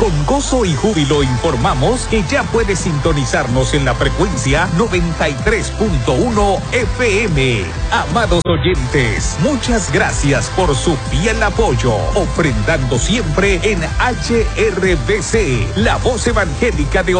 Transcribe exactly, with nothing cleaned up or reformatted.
Con gozo y júbilo informamos que ya puedes sintonizarnos en la frecuencia noventa y tres punto uno F M. Amados oyentes, muchas gracias por su fiel apoyo, ofrendando siempre en H R B C, la voz evangélica de